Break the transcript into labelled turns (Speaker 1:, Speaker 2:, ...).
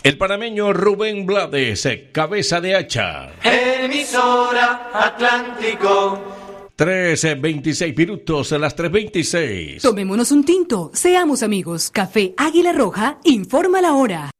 Speaker 1: El panameño Rubén Blades, cabeza de hacha.
Speaker 2: Emisora Atlántico.
Speaker 1: 3:26 minutos, a las 3:26.
Speaker 3: Tomémonos un tinto, seamos amigos. Café Águila Roja informa la hora.